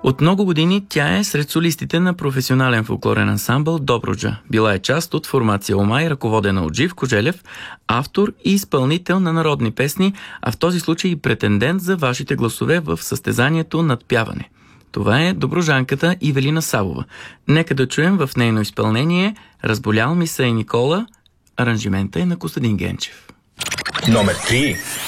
От много години тя е сред солистите на професионален фолклорен ансамбъл Добруджа. Била е част от формация Омай, ръководена от Живко Желев, автор и изпълнител на народни песни, а в този случай и претендент за вашите гласове в състезанието надпяване. Това е добруджанката Ивелина Савова. Нека да чуем в нейно изпълнение "Разболял ми се е Никола", аранжимента е на Костадин Генчев. Номер 3.